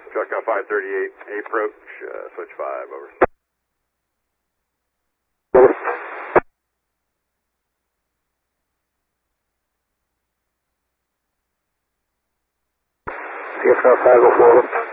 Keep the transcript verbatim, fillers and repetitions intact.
Choctaw five thirty-eight, approach, uh, switch five, over. Choctaw five oh four.